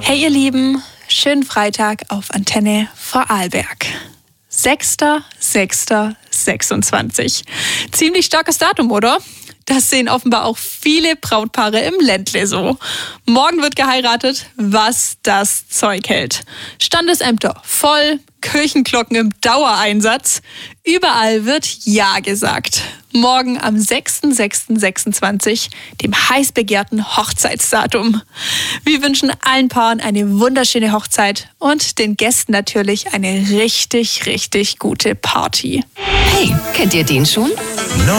Hey ihr Lieben, schönen Freitag auf Antenne Vorarlberg. 6.6.26. Ziemlich starkes Datum, oder? Das sehen offenbar auch viele Brautpaare im Ländle so. Morgen wird geheiratet, was das Zeug hält. Standesämter voll, Kirchenglocken im Dauereinsatz. Überall wird Ja gesagt. Morgen am 6.6.26, dem heiß begehrten Hochzeitsdatum. Wir wünschen allen Paaren eine wunderschöne Hochzeit und den Gästen natürlich eine richtig, richtig gute Party. Hey, kennt ihr den schon?